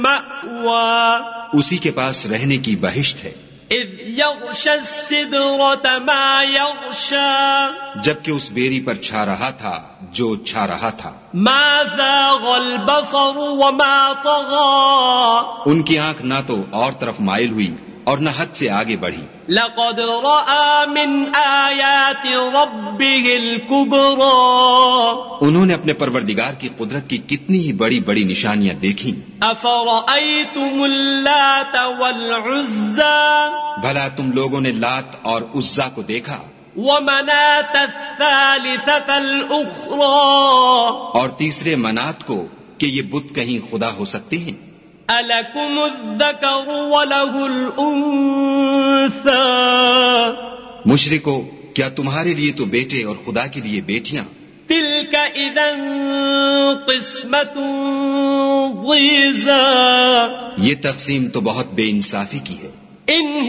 مأوى اسی کے پاس رہنے کی بہشت ہے. اذ یغشی السدرة ما یغشی جبکہ اس بیری پر چھا رہا تھا جو چھا رہا تھا. ما زاغ البصر وما طغى ان کی آنکھ نہ تو اور طرف مائل ہوئی اور نہ حد سے آگے بڑھی. لقد رأى من آیات ربه الكبرى انہوں نے اپنے پروردگار کی قدرت کی کتنی ہی بڑی بڑی نشانیاں دیکھیں. افرأيتم اللات والعزى بھلا تم لوگوں نے لات اور عزا کو دیکھا ومناة الثالثة الأخرى اور تیسرے منات کو کہ یہ بت کہیں خدا ہو سکتے ہیں. أَلَكُمُ الذَّكَرُ وَلَهُ الْأُنثَى مشرکو کیا تمہارے لیے تو بیٹے اور خدا کے لیے بیٹیاں؟ تِلْكَ إِذًا قِسْمَةٌ ضِیزَى یہ تقسیم تو بہت بے انصافی کی ہے. إِنْ